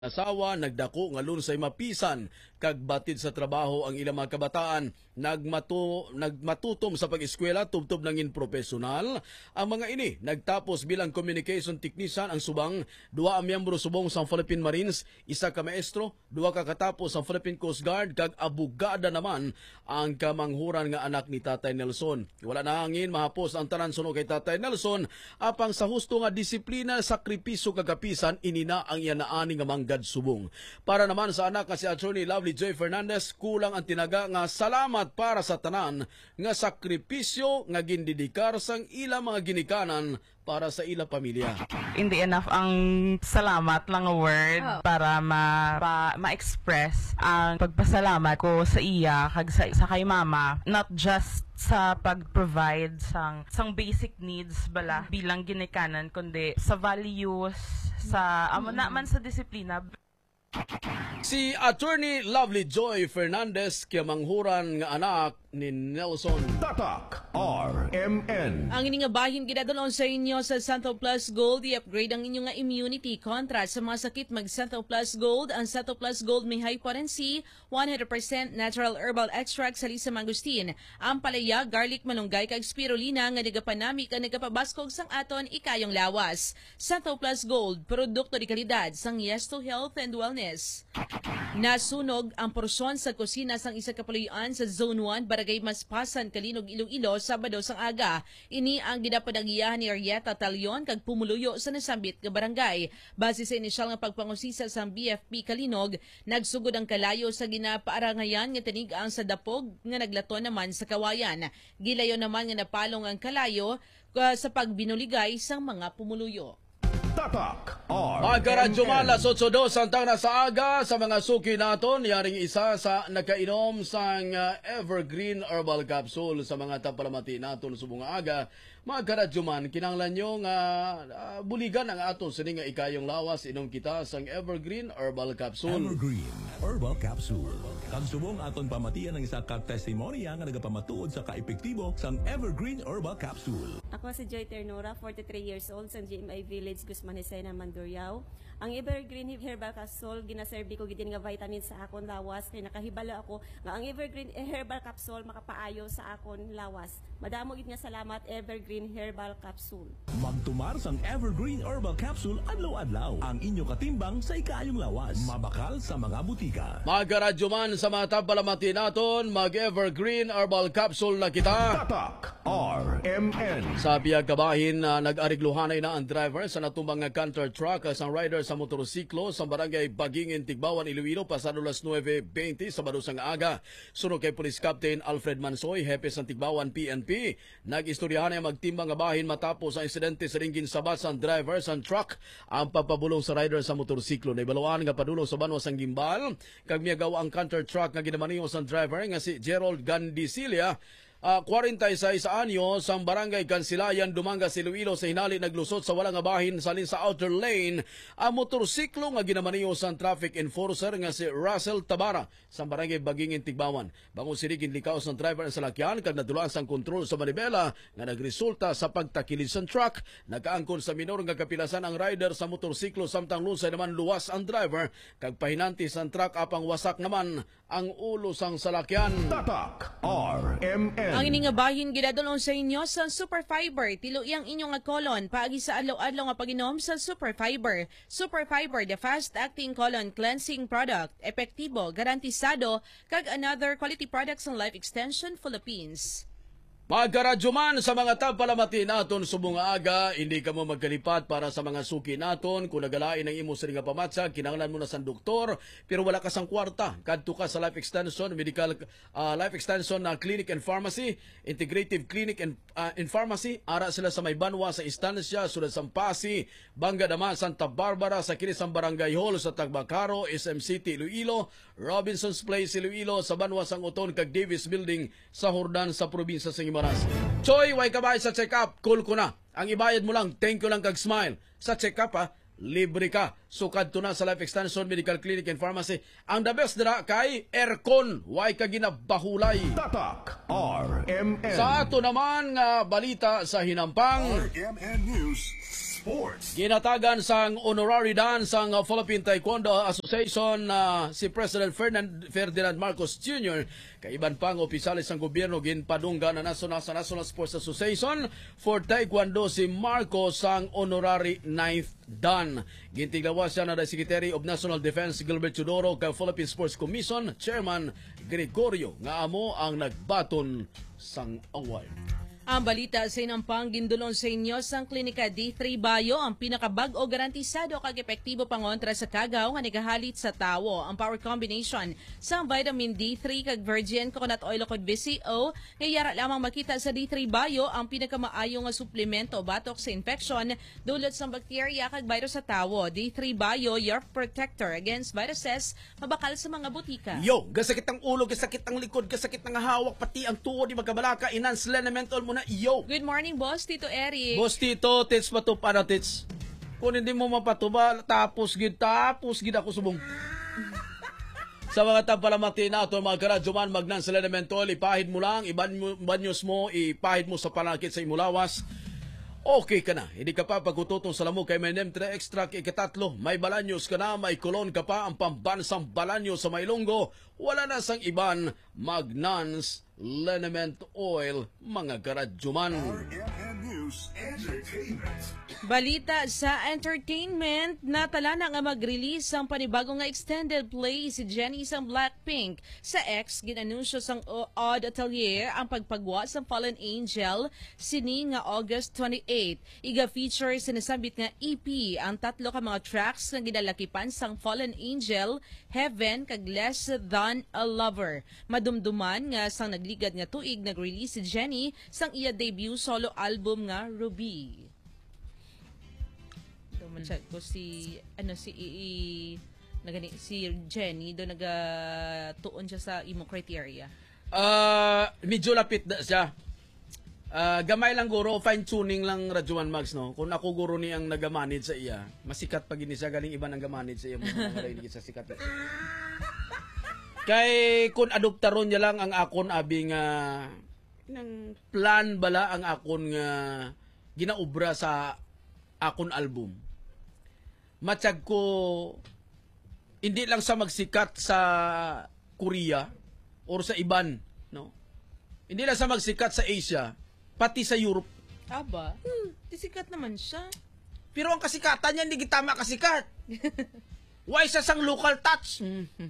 Asawa nagdako ngalun say mapisan kag batid sa trabaho ang ilang mga kabataan nagmatutom sa pag-eskwela tubtob nangin profesional. Ang mga ini nagtapos bilang communication technician ang subang duha ang miyembro subong sa Philippine Marines, isa ka maestro, duha ka katapos sa Philippine Coast Guard kag abogada naman ang kamanghuran nga anak ni Tatay Nelson. Wala na hangin mahapos ang tanan suno kay Tatay Nelson apang sa husto nga disiplina, sakripisyo kag kapisan inina ang yanaani nga manggad subong. Para naman sa anak nga si Attorney Lovely Joy Fernandez, kulang ang tinaga nga salamat para sa tanan nga sakripisyo nga gindidikar sang ila mga ginikanan para sa ila pamilya. Hindi enough ang salamat lang a word para ma-express ang pagpasalamat ko sa iya kag sa kay mama, not just sa pag-provide sang basic needs bala bilang ginikanan kundi sa values, sa naman sa disiplina. Si Attorney Lovely Joy Fernandez kiyamanghuran nga anak ni Nelson. Tatak RMN. Ang inyong bahin ginadalon sa inyo sa Santo Plus Gold. I-upgrade ang inyong immunity kontra sa mga sakit mag Santo Plus Gold. Ang Santo Plus Gold may high potency, 100% natural herbal extract sa lisa mangustin. Ang palaya, garlic, malunggay kag spirulina nga nagapanami ka nagapabaskog sang aton ikayong lawas. Santo Plus Gold, produkto di kalidad sang Yes to Health and Wellness. Nasunog ang porsyon sa kusina sang isa ka paluyuan sa Zone 1, Barangay Maspasan, Kalinog, Iloilo, Sabado sang aga. Ini ang gidapadagiyahan ni Arieta Talion kag pumuluyo sa nasambit nga barangay. Base sa inisyal nga pagpangusisa sa BFP Kalinog, nagsugod ang kalayo sa ginapaarangayan nga tinig-ang sa dapog nga naglato naman sa kawayan. Gilayo naman nga napalong ang kalayo sa pagbinuligay sang mga pumuluyo. Tatak Magkaradyo RMN. malas 8-2 santang na sa aga sa mga suki naton. Yaring isa sa nakainom sang Evergreen Herbal Capsule sa mga tapalamati naton subong aga. Magkaradyo man, kinanglan nyo nga buligan ang aton sining nga ikayong lawas inom kita sang Evergreen Herbal Capsule. Evergreen Herbal Capsule. Kang subong aton pamatian ng isa ka testimonya nga nagapamatuod sa kaepektibo sang Evergreen Herbal Capsule. Ako si Joy Ternura, 43 years old, sa GMI Village, Guzman Hesena, Mandurriao. Ang Evergreen Herbal Capsule, ginaserbi ko gid nga vitamins sa akon lawas kay nakahibalo ako nga ang Evergreen Herbal Capsule makapaayo sa akon lawas. Madamo gid nga salamat Evergreen Herbal Capsule. Magtumar sang Evergreen Herbal Capsule adlaw-adlaw. Ang inyo katimbang sa ikayong lawas. Mabakal sa mga butika. Magkaradyo man sa mga tapalamati naton, mag-Evergreen Herbal Capsule na kita. Tatak RMN. Sa biyag kabahin nag-arigluhanay na ang driver sa natumbang nga canter truck sa rider sa motorsiklo sa barangay Bagingin, Tigbawan, Iloilo pasado las 9:20 sa badusang aga. Sunod kay Police Captain Alfred Mansoy, hepe sa Tigbawan PNP. Nag-istoryahan ay magtimbang nga bahin matapos ang insidente sa ringgin sabat sa driver sa truck ang pagpabulong sa rider sa motorsiklo. Naibaluan nga padulong sa banwa sang gimbal kag miyagaw ang canter truck nga ginamaniho sa driver nga si Gerald Gandisilia. 46 anyo sa barangay Kansilayan, Dumanga, Iloilo sa hinali naglusot sa walang abahin salin sa outer lane ang motorsiklo nga ginamaniho sa traffic enforcer nga si Russell Tabara sa barangay Bagingin, Tigbawan. Bangon sirigin likaw sa driver sa lakyan kag nadulaan sang kontrol sa manibela nga nagresulta sa pagtakilid sa truck. Nakaangkon sa minor nga kapilasan ang rider sa motorsiklo samtang lunsay naman luwas ang driver kag pahinanti sa truck apang wasak naman ang ulo sang salakyan. Tatak RMN. Ang ining nga bahin ginadalon sa inyo sa Super Fiber. Tiluyang inyong nga colon paagi sa adlaw-adlaw nga pag-inom sa Super Fiber. Super Fiber, the fast-acting colon cleansing product. Epektibo, garantisado, kag another quality products ng Life Extension Philippines. Magkaradyo man sa mga tapalamati naton subong aga, hindi ka mo magkalipat para sa mga suki naton. Kung nagalain ang imo sa nga pamatsa, kinahanglan mo na sa doktor, pero wala ka sang kwarta. Kadto ka sa Life Extension, Life Extension Clinic and Pharmacy, Integrative Clinic and Pharmacy. Ara sila sa may banwa sa Estancia, Sulad Sampasi, Banga Dama, Santa Barbara, sa kinisang Barangay Hall sa Tagbacaro, SM City, Iloilo, Robinson's Place, Iloilo, sa banwa sang Uton, kag Davis Building sa Hordan sa probinsya sa Guimaras. Choy, way kabay sa check-up, cool ko na. Ang ibayad mo lang, thank you lang kag smile. Sa check-up libre ka. Sukad to na sa Life Extension Medical Clinic and Pharmacy. Ang the best dira kay aircon, way ka ginabahulay. Tatak RMN. Sa ato naman nga balita sa hinampang. RMN News Sports. Ginatagan sang honorary dan sang Philippine Taekwondo Association si President Ferdinand Marcos Jr. Kaiban pang opisyalis ng gobyerno ginpadungga na National Sports Association for Taekwondo si Marcos sang honorary 9th dan. Gintiglawas siya na Secretary of National Defense Gilbert Chodoro kay Philippine Sports Commission Chairman Gregorio nga amo ang nagbaton sang award. Ang balita sa inampang gindulon sa inyo sang klinika D3 Bio ang pinakabag o garantisado kag epektibo pangontra sa kagaw nga nagahalit sa tawo. Ang power combination sa vitamin D3 kag virgin coconut oil kod VCO ngayara lamang makita sa D3 Bio ang pinakamaayo nga suplemento batok sa infection dulot sa bakterya kag virus sa tawo. D3 Bio your protector against viruses mabakal sa mga butika. Yo, gasakit ang ulo, gasakit ang likod, gasakit ang hawak, pati ang tuod di magkabalaka, enhanced Lenemental muna iyo. Good morning, Boss Tito Eric. Boss Tito, tits pa to para tits. Kung hindi mo mapatuba, tapos gid ako subong. Sa mga tampalamati na ito, mga karadyo man, magnan sa Lenemental, ipahid mo lang, ibanyos mo, ipahid mo sa panakit sa imulawas. Okay ka na. Hindi ka pa pagkututong sa lamok kay may NEM3 extract ikatatlo. May balanyos ka na, may kulon ka pa, ang pambansang balanyo sa Mailonggo. Wala na sang iban, Magnans Lenement Oil, mga karadyoman. RMN News Entertainment. Balita sa entertainment, natala na nga mag-release ang panibago nga extended play si Jennie sang Blackpink. Sa X, ginanunsyo sang Odd Atelier ang pagpagwa sang Fallen Angel sini nga August 28. Iga-feature sinasabit nga EP ang tatlo ka mga tracks nga ginalakipan sang Fallen Angel, Heaven kag Less Than a Lover. Madumduman nga sang nagligad nga tuig nag-release si Jennie sang iya debut solo album nga Ruby. Check ko si Jennie do nagatuon siya sa imo criteria. Medyo lapit na siya. Gamay lang guro, fine tuning lang Radyoman Max no. Kung ako guro ni ang nagamanid sa iya, masikat pag ini siya galing iba nang gamanid sa iya mo nga sa sikat. Kay kun adoptaron niya lang ang akon abi nga nang plan bala ang akon nga ginaobra sa akon album. Matsyag ko, hindi lang sa magsikat sa Korea or sa iban, no? Hindi lang sa magsikat sa Asia, pati sa Europe. Aba, sikat naman siya. Pero ang kasikatan niya, hindi kita makasikat. Why sa sang local touch?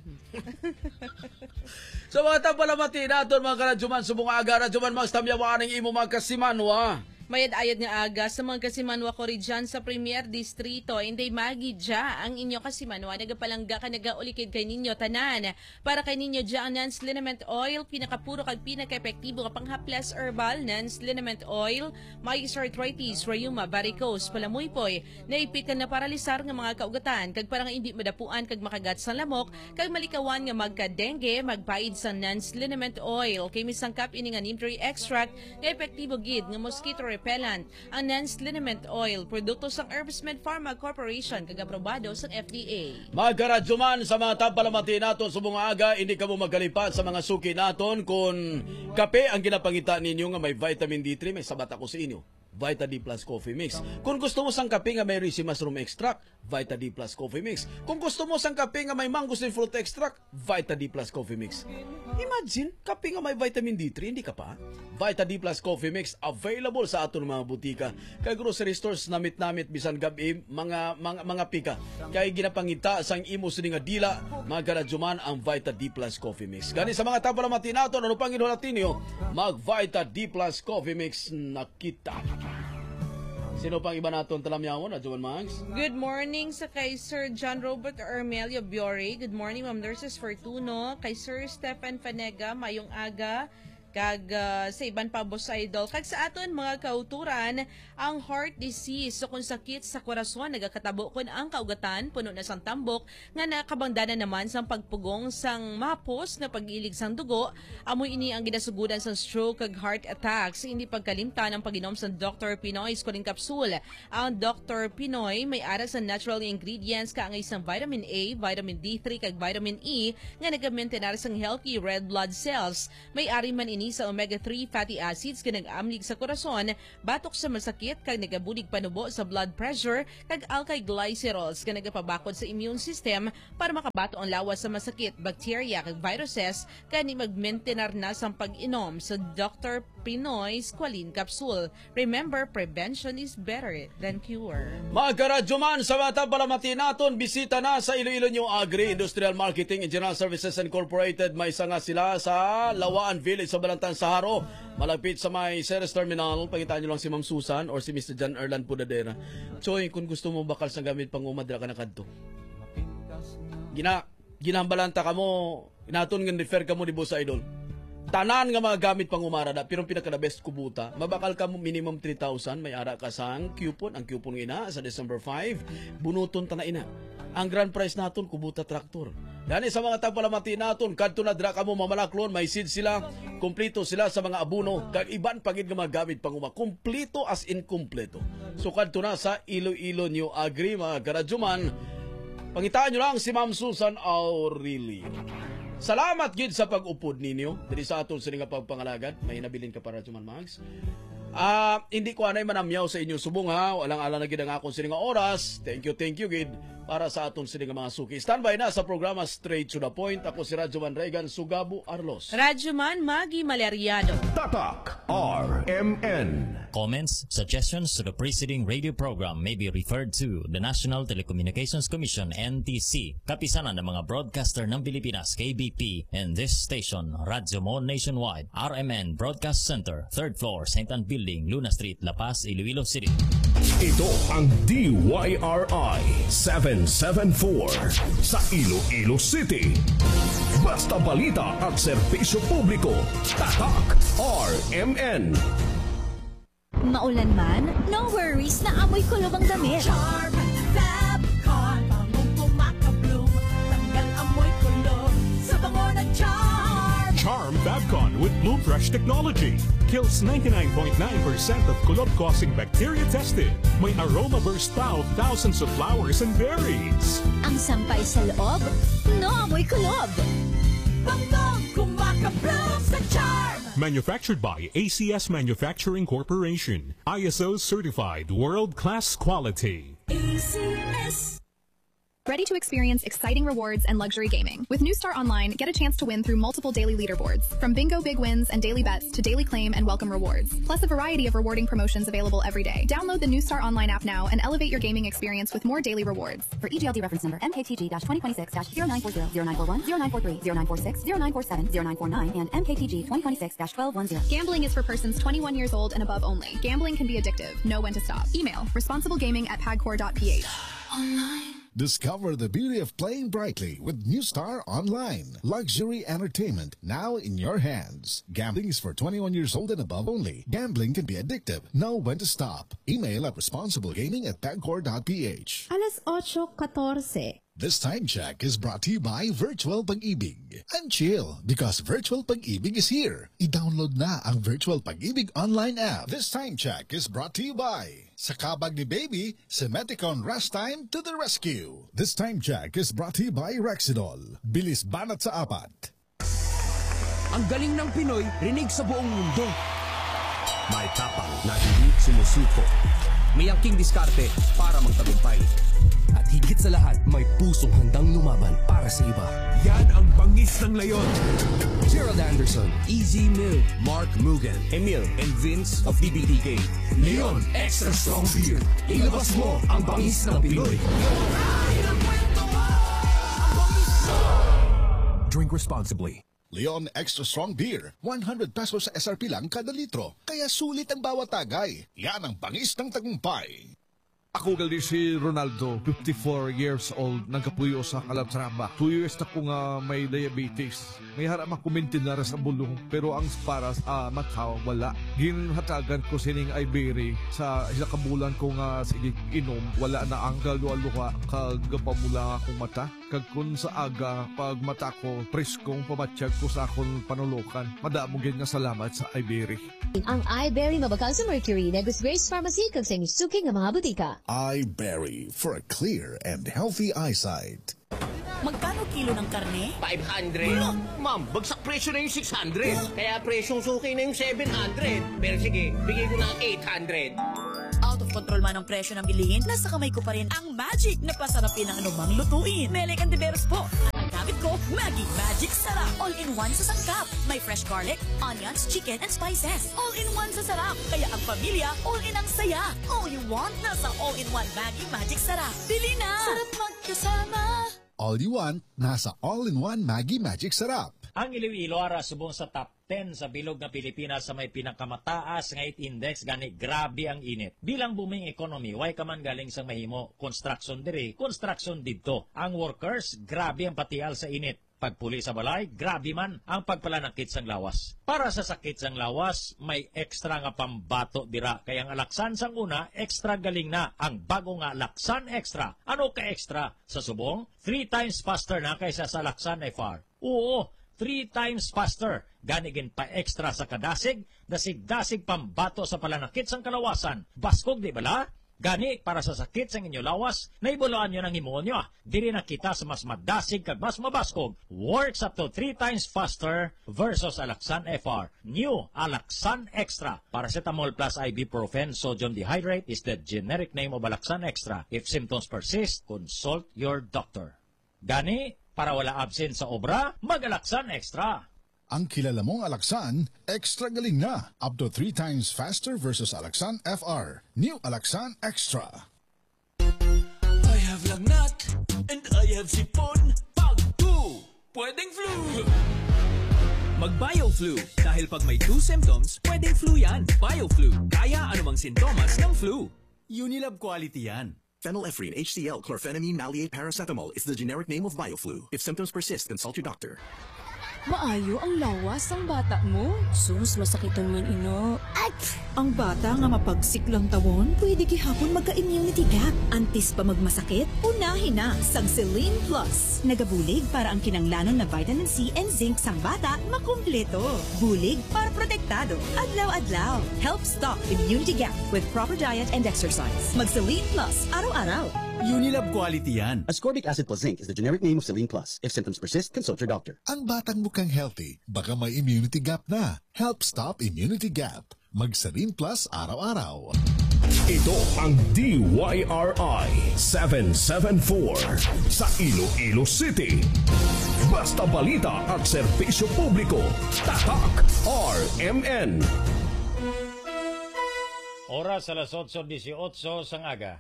So mga tapalamati natin, mga karadyoman, subong aga, radyoman, mga stamyawaning imo mga kasimanwa. Mayad-ayad nga aga sa mga kasimanwa ko rin dyan sa Premier Distrito. Hindi magidya ang inyo kasimanwa. Nagapalangga ka nagaulikid kay ninyo tanan. Para kay ninyo dyan ang Nance Liniment Oil. Pinakapuro kag pinaka-epektibo ka panghaplas herbal. Nance Liniment Oil. May arthritis, rheuma, varicose, palamuypoy. Naipit ka na paralisar nga mga kaugatan. Kag parang hindi madapuan kag makagat sa lamok. Kag malikawan nga magka-dengue. Magpaid sa Nance Liniment Oil. Kay misangkap ini nga neem tree extract. Nga epektibo gid nga mosquito repellent. Ang Nance Liniment Oil, produkto sa Herbsmed Pharma Corporation, kagaprobado sa FDA. Mga karadyoman, sa mga tampalamati naton sa mga aga, hindi ka mo magkalipat sa mga suki naton kung kape ang ginapangita ninyo nga may vitamin D3, may sabat ako sa inyo. Vita D Plus Coffee Mix. Kung gusto mo sang kape nga may Risi Mushroom Extract, Vita D Plus Coffee Mix. Kung gusto mo sang kape nga may Mangosteen Fruit Extract, Vita D Plus Coffee Mix. Imagine, kape nga may vitamin D3, hindi ka pa? Vita D Plus Coffee Mix, available sa aton mga butika. Kay grocery stores, namit bisan gabi, mga pika. Kay ginapangita sang imo sini nga dila, mga karadyoman ang Vita D Plus Coffee Mix. Gani sa mga tapalamati naton, ano pang inunatin nyo, mag Vita D Plus Coffee Mix nakita. Sino pang iba naton talamyawon, Radyoman Max? Good morning sa kay Sir John Robert Armelio Biore. Good morning, Ma'am Nurses Fortuno. Kay Sir Stephen Fanega, mayong aga. Kag sa iban pa boss idol. Kag sa aton mga kauturan, ang heart disease. So kung sakit sa korason, nagakatabo kun ang kaugatan, puno na sang tambok, nga nakabangdanan naman sang pagpugong sang mapos na pag-ilig sang dugo, amoy ini ang ginasugudan sang stroke kag heart attacks. Hindi pagkalimtan ang pag-inom sang Dr. Pinoy Scoring Capsule. Ang Dr. Pinoy may ara sa natural ingredients kaangay sang vitamin A, vitamin D3 kag vitamin E nga nagamentenar sang healthy red blood cells. May ari man ini kini sa omega-3 fatty acids nga nag-amlig sa korason, batok sa masakit kag nagabulig panubo sa blood pressure kag alkylglycerols nga nagapabakod sa immune system para makabato ang lawas sa masakit, bacteria kag viruses kani mag-maintenar na sang pag-inom sa Dr. Pinoy Squalene Capsule. Remember, prevention is better than cure. Mga karadyo man, sa mga palamati naton, bisita na sa Iloilo New Agri Industrial Marketing and General Services Incorporated. May sanga sila sa Lawaan Village sa Balantan, Saharo. Malapit sa may Ceres Terminal. Pangitaan nyo lang si Ma'am Susan or si Mr. John Erland Pudadera. Choy, kung gusto mo bakal sa gamit pang umadra ka na kadto. Ginambalanta ka mo, inaton nga refer ka mo di sa idol. Tanan nga mga gamit pang umarada, pero pinaka best kubuta. Mabakal ka mo minimum 3,000, may ara ka sang coupon, ang coupon ina sa December 5, bunuton ta na ina. Ang grand prize naton kubuta traktor. Dani sa mga tagpalamati naton, kadto na dra ka mo mamalaklon, may seed sila, kumpleto sila sa mga abuno, kag iban pagid nga mga gamit pang uma, kumpleto as in kumpleto. So kadto na sa Iloilo New Agri, mga karadyoman. Pangitaan nyo lang si Ma'am Susan Aurelio. Salamat gid sa pag-upod ninyo diri sa aton sining pagpangalagad. May nabilin ka para Juman Mags. Hindi ko anay manamyaw sa inyo subong ha. Walang ala na gid ang akong sining oras. Thank you gid para sa aton sining mga suki. Standby na sa programa Straight to the Point. Ako si Radyoman Regan Sugabo Arlos. Radyoman Magi Malariado. Tatak RMN. Comments, suggestions to the preceding radio program may be referred to the National Telecommunications Commission, NTC, kapisanan ng mga broadcaster ng Pilipinas, KBP, and this station, Radyo Mon Nationwide, RMN Broadcast Center, 3rd floor, St. Anne Building, Luna Street, La Paz, Iloilo City. Ito ang DYRI 774 sa Iloilo City. Basta balita at serbisyo publiko. Tatak RMN. Maulan man, no worries na amoy kulob ang damit. Charm Fabcon, bangong pumakabloom, tanggal amoy kulob sa bango ng Charm. Charm Fabcon with Bloom Fresh technology kills 99.9% of kulob-causing bacteria tested. May aroma burst pa of thousands of flowers and berries. Ang sampay sa loob, no amoy kulob. Bangong kumakabloom sa Charm. Manufactured by ACS Manufacturing Corporation. ISO certified world-class quality. ACS. Ready to experience exciting rewards and luxury gaming? With New Star Online, get a chance to win through multiple daily leaderboards. From bingo big wins and daily bets to daily claim and welcome rewards. Plus a variety of rewarding promotions available every day. Download the New Star Online app now and elevate your gaming experience with more daily rewards. For EGLD reference number MKTG-2026-0940, 0940, 0943, 0946, 0947, 0949, and MKTG 2026-1210. Gambling is for persons 21 years old and above only. Gambling can be addictive. Know when to stop. Email responsiblegaming@pagcor.ph. Discover the beauty of playing brightly with New Star Online. Luxury entertainment now in your hands. Gambling is for 21 years old and above only. Gambling can be addictive. Know when to stop. Email at responsiblegaming@pagcor.ph. Alas 8:14. This time check is brought to you by Virtual Pag-ibig. And chill, because Virtual Pag-ibig is here. I-download na ang Virtual Pag-ibig online app. This time check is brought to you by sa kabag ni Baby, Semeticon Rest Time to the rescue. This time check is brought to you by Rexidol. Bilis banat sa apat. Ang galing ng Pinoy, rinig sa buong mundo. May tapang na hindi sumusuko. May angking diskarte para magtagumpay. At higit sa lahat, may pusong handang lumaban para sa iba. Yan ang bangis ng leyon. Gerald Anderson, Easy Mill, Mark Mugen, Emil, and Vince of DBDK. Leon Extra Strong Beer. Ilabas mo ang bangis ng Pinoy. Drink responsibly. Leon Extra Strong Beer, 100 pesos sa SRP lang kada litro. Kaya sulit ang bawat tagay. Yan ang bangis ng tagumpay. Ako gali si Ronaldo, 54 years old, nagkapuyo sa Calatrava. 2 years na ko nga may diabetes. May harap makumintin na sa bulong, pero ang para sa mata, wala. Ginhatagan ko sining Ibery sa isa kabulan ko nga sige inom, wala na ang galualuha, kagapamula akong mata. Kag kun sa aga, pag mata ko, preskong pamatsyag ko sa akong panulukan. Madamog nga salamat sa Ibery. Ang Ibery mabakal sa Mercury, Negus Grace Pharmacy, kag sa inyong nga mga butika. iBerry for a clear and healthy eyesight. Magkano kilo ng karne? 500. Ma'am, bagsak presyo na yung 600. Kaya presyong suki na yung 700. Pero sige, bigay ko na ang 800. Out of control man ang presyo ng bilihin, nasa kamay ko pa rin ang magic na pasarapin ng anumang lutuin. Mele Cantiveros po. Ang gamit ko, Maggi Magic Sarap. All-in-one sa sangkap. May fresh garlic, onions, chicken, and spices. All-in-one sa sarap. Kaya ang pamilya, all-in ang saya. All you want, nasa all-in-one Maggi Magic Sarap. Bili na! Sarap magkasama. All you want, nasa all-in-one Maggi Magic Sarap. Ang Iloilo ara subong sa top 10 sa bilog na Pilipinas sa may pinakamataas nga heat index gani grabe ang init. Bilang booming economy, way ka man galing sa mahimo construction diri, construction didto. Ang workers, grabe ang patial sa init. Pagpuli sa balay, grabe man ang pagpalanakit sang lawas. Para sa sakit sang lawas, may extra nga pambato dira. Kaya ang Alaksan sang una, extra galing na ang bago nga Alaksan Extra. Ano ka extra? Sa subong, 3 times faster na kaysa sa Alaksan FR. Oo, 3 times faster. Ganigin pa extra sa kadasig, dasig-dasig pambato sa palanakit sang kalawasan. Baskog di bala? Gani, para sa sakit sang inyo lawas, naibuloan nyo ng himuon nyo. Diri na kita sa mas madasig kag mas mabaskog. Works up to 3 times faster versus Alaksan FR. New Alaksan Extra. Paracetamol plus ibuprofen sodium dehydrate is the generic name of Alaksan Extra. If symptoms persist, consult your doctor. Gani, para wala absent sa obra, mag-Alaksan Extra. Ang kilala mong Alaksan, extra galing na. Up to 3 times faster versus Alaksan FR. New Alaksan Extra. I have lagnat and I have sipon. Pag 2, pwedeng flu. Mag-BioFlu. Dahil pag may 2 symptoms, pwedeng flu yan. BioFlu. Kaya anumang sintomas ng flu. Unilab quality yan. Phenylephrine, HCl, chlorphenamine, maleate, paracetamol is the generic name of BioFlu. If symptoms persist, consult your doctor. Maayo ang lawas ang bata mo. Sus, masakitan man ino. At ang bata nga mapagsik lang tawon, pwede gihapon magka-immunity gap. Antis pa magmasakit, unahin na sang Celine Plus. Nagabulig para ang kinanglanon na vitamin C and zinc sang bata makumpleto. Bulig para protektado. Adlaw-adlaw. Help stop immunity gap with proper diet and exercise. Mag Celine Plus araw-araw. Unilab quality yan. Ascorbic acid plus zinc is the generic name of Celine Plus. If symptoms persist, consult your doctor. Ang batang mukhang healthy, baka may immunity gap na. Help stop immunity gap. Mag-Celine Plus araw-araw. Ito ang DYRI 774 sa Iloilo City. Basta balita at serbisyo publiko. Tatak RMN. Oras alas 8:18 sa ngaga.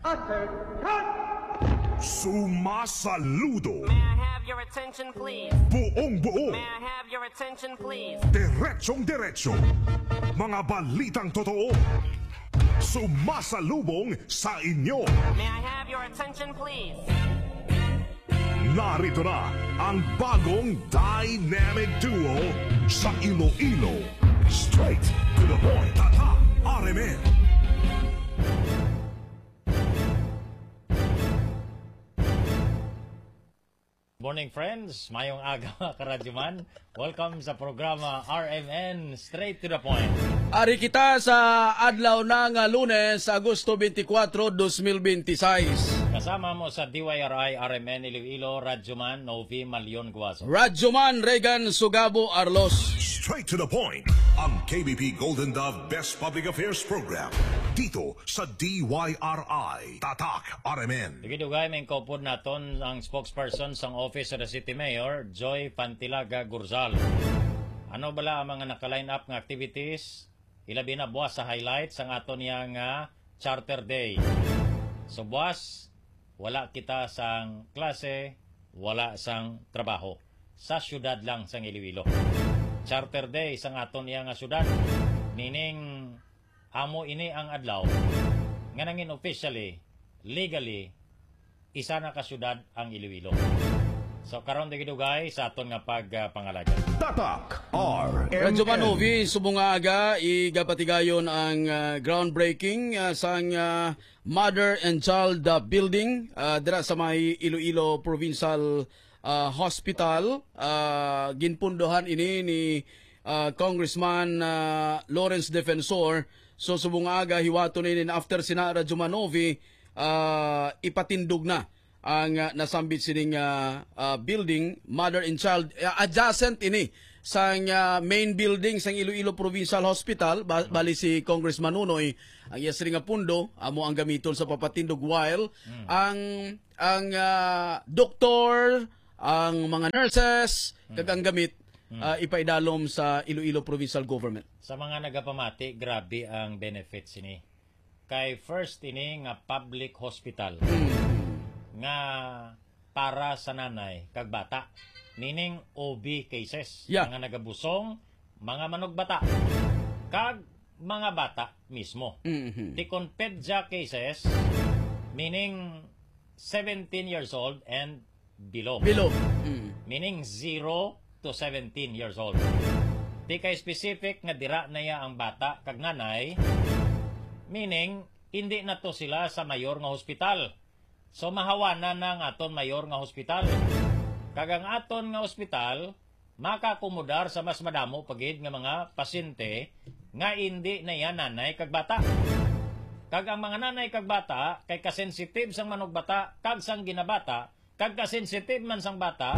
Sumasaludo. May I have your attention, please? Buong-buo. May I have your attention, please? Diretsong-diretso. Mga balitang totoo. Sumasalubong sa inyo. May I have your attention, please? Narito na ang bagong dynamic duo sa Iloilo. Straight to the point. Tata RMN. Morning friends, mayong aga karadyoman. Welcome sa programa RMN Straight to the Point. Ari kita sa adlaw ng Lunes, Agosto 24, 2026. Kasama mo sa DYRI RMN Iloilo, Radyoman Novi Malion Guaso. Radyoman Regan Sugabo Arlos. Straight to the Point, ang KBP Golden Dove Best Public Affairs Program. Dito sa DYRI Tatak RMN. Digidugay may kopod naton ang spokesperson sang Office of the City Mayor, Joy Pantilaga Gurzal. Ano bala ang mga naka-line up ng activities? Ilabi na buwas sa highlights ang aton nga Charter Day. So buwas, wala kita sang klase, wala sang trabaho. Sa syudad lang sang Iloilo. Charter Day sang aton nga syudad. Meaning, amo ini ang adlaw nga nangin officially, legally, isa na ka syudad ang Iloilo. So karon digidugay sa aton nga pagpangalaga. Tatak RMN. Radyo Manovi, subungaga, igapatigayon ang groundbreaking sang Mother and Child Building dira sa may Iloilo Provincial Hospital. Ginpundohan ini ni Congressman Lawrence Defensor. So subungaga hiwato ninin after sina Radyo Manovi ipatindog na ang nasambit sining building, mother and child, adjacent ini sang main building sang Iloilo Provincial Hospital. Bali si Congressman Nunoy ang yes ring nga pundo amo ang gamiton sa papatindog while ang doktor, ang mga nurses kag ang gamit ipaidalom sa Iloilo Provincial Government. Sa mga nagapamati, grabe ang benefits ini. Kay first ini nga public hospital nga para sa nanay kag bata, meaning OB cases, mga nagabusong, mga manugbata kag mga bata mismo. Tikon pedja cases, meaning 17 years old and below. Meaning 0 to 17 years old. Di kay specific nga dira na ya ang bata kag nanay, meaning hindi na to sila sa mayor nga hospital. So mahawanan na ang aton mayor nga hospital. Kag ang aton nga hospital makakomodar sa mas madamo pagid nga mga pasyente nga hindi na yan nanay kag bata. Kag ang mga nanay kag bata kay kasensitive sang manug bata kag sang ginabata, kag kasensitive man sang bata,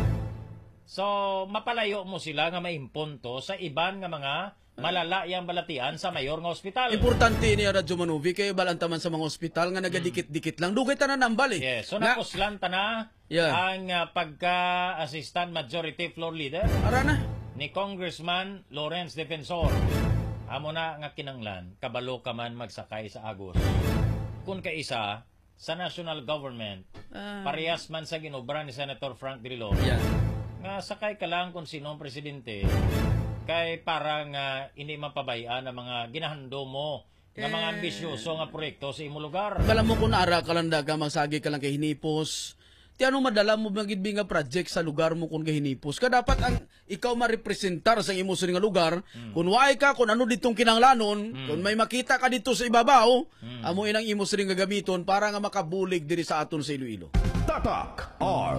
so mapalayo mo sila nga maimpunto sa iban nga mga malalayang balatian sa mayor nga ospital. Importante ni Radyo Manuvi kay balantaman sa mga ospital nga nagadikit-dikit lang. Dugay tanan nambal eh. Yes, so nakuslan ta na ang pagka-assistant majority floor leader ni Congressman Lawrence Defensor. Amo na nga kinanglan, kabalo ka man magsakay sa Agos. Kung kaisa sa national government, parehas man sa ginobra ni Senator Frank Drillo, nga sakay ka lang kung sino ang presidente, kay parang hindi mapabayaan ang mga ginahando mo nga mga ambisyoso nga proyekto sa imo lugar. Alam mo kung naara ka lang daga, magsagi ka lang kay hinipos. Ti ano madala mo magidbi nga project sa lugar mo kung kay hinipos. Ka dapat ang ikaw marepresentar sa imo sa nga lugar. Kung waay ka, kung ano ditong kinanglanon, kung may makita ka dito sa ibabaw, amo inang imo sa nga gamiton para nga makabulig diri sa aton sa Iloilo. Tatak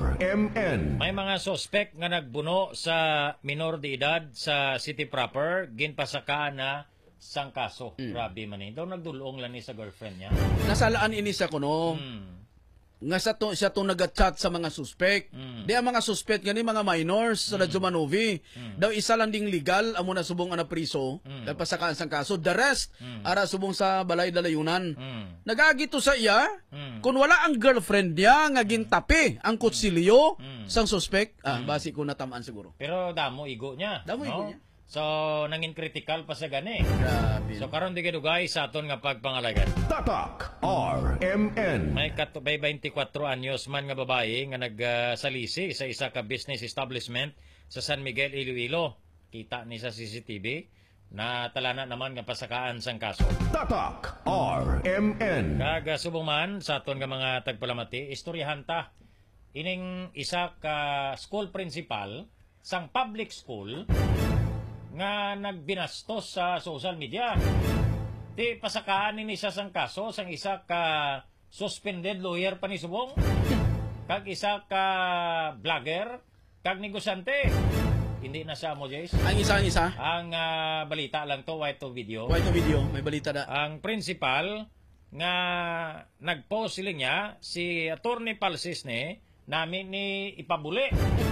RMN. May mga suspect nga nagbuno sa minor de edad sa city proper, ginpasakaan na sang kaso. Grabe man eh. Daw nagdulong lang ni sa girlfriend niya. Nasalaan ini sa kuno. Nga siya to nag-chat sa mga suspect. Di ang mga suspect gani mga minors sa Radyo Manuvi. Daw isa lang ding legal amo na subong ana priso. Dahil pasakaan sang kaso. The rest ara subong sa balay dalayunan. Nagagi to sa iya. Kung wala ang girlfriend niya nga gintapi ang kutsilyo sang suspect, basi ko natamaan siguro. Pero damo igo niya. Damo igo niya. So, nangin critical pa sa gani. Grabe. So, karon di kadugay sa aton nga pagpangalagan. Tatak RMN. May 24 anyos man nga babae nga nagsalisi sa isa ka business establishment sa San Miguel, Iloilo. Kita ni sa CCTV na talana naman nga pasakaan sang kaso. Tatak RMN. Kag subong man sa aton nga mga tagpalamati, istoryahan ta. Ining isa ka school principal sang public school nga nagbinastos sa social media. Di pasakaan ni siya sang kaso sang isa ka suspended lawyer pa ni subong, kag isa ka vlogger, kag negosyante. Hindi na siya mo, Jace. Ang isa? Ang balita lang to, white to video. White to video, may balita na. Ang principal nga nagpost sila niya, si Attorney Palsis namin ni ipabuli.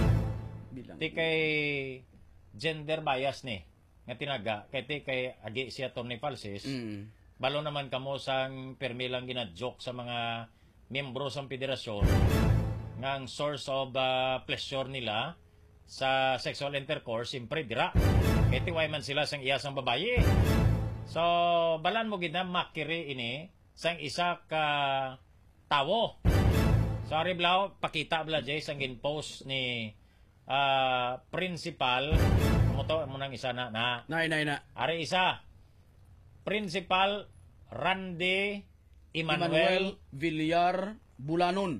Di kay gender bias nga tinaga kay agi siya Attorney Palsis. Balo naman kamo sang permi lang ginadjoke sa mga miyembro sang federasyon nga ang source of pleasure nila sa sexual intercourse simpre dira kay tiway man sila sang iya sang babaye. So balan mo gid na makiri ini sang isa ka tawo. Sorry Blau, pakita bla Jay sang gin-post ni principal mo to mo nang isa na nay ari isa Principal Randy Emmanuel Villar Bulanon.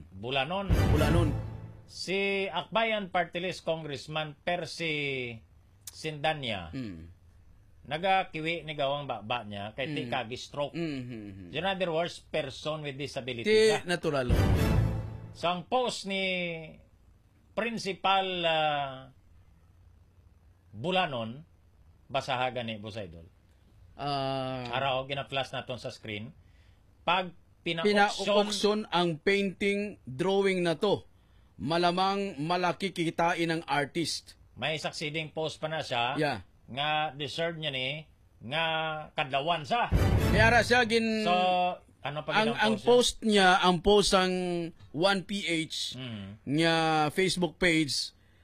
Si Akbayan Party List Congressman Percy Sindanya. Nagakiwi ni gawang baba niya kay ti kagi stroke. In other words, person with disability. Ti natural. So ang post ni Principal Bulanon, basahagan ni Boss Idol. Araw, gina-flash naton sa screen. Pag pina-auction ang painting drawing na to. Malamang malaki kikitain ng artist. May succeeding post pa na siya. Yeah. Nga deserve niya ni nga kadlawan sa. Kaya ra siya gin So, ano pa ang post niya, ang post ang 1PH nga Facebook page